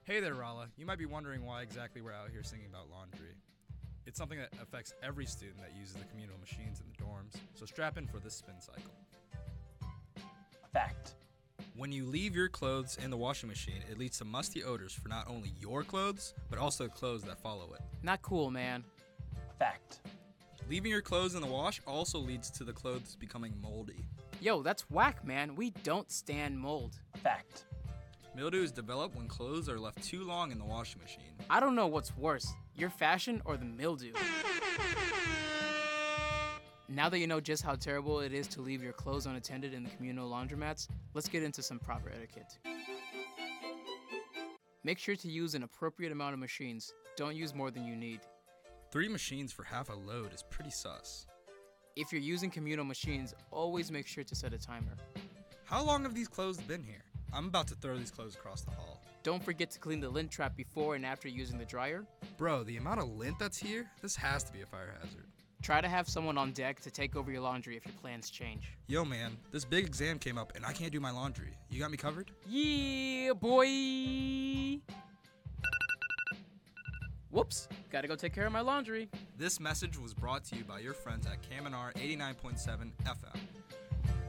Hey there, Rala. You might be wondering why exactly we're out here singing about laundry. It's something that affects every student that uses the communal machines in the dorms, so strap in for this spin cycle. Fact. When you leave your clothes in the washing machine, it leads to musty odors for not only your clothes, but also clothes that follow it. Not cool, man. Fact. Leaving your clothes in the wash also leads to the clothes becoming moldy. Yo, that's whack, man. We don't stand mold. Fact. Mildew is developed when clothes are left too long in the washing machine. I don't know what's worse, your fashion or the mildew. Now that you know just how terrible it is to leave your clothes unattended in the communal laundromats, let's get into some proper etiquette. Make sure to use an appropriate amount of machines. Don't use more than you need. 3 machines for half a load is pretty sus. If you're using communal machines, always make sure to set a timer. How long have these clothes been here? I'm about to throw these clothes across the hall. Don't forget to clean the lint trap before and after using the dryer. Bro, the amount of lint that's here, this has to be a fire hazard. Try to have someone on deck to take over your laundry if your plans change. Yo man, this big exam came up and I can't do my laundry. You got me covered? Yeah, boy! Whoops, gotta go take care of my laundry. This message was brought to you by your friends at Kaminar 89.7 FM.